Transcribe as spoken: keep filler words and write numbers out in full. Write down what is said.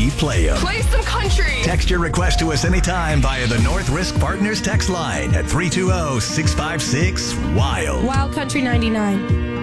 we play them. Play some country. Text your request to us anytime via the North Risk Partners text line at three two zero, six five six, W I L D. Wild Country ninety-nine.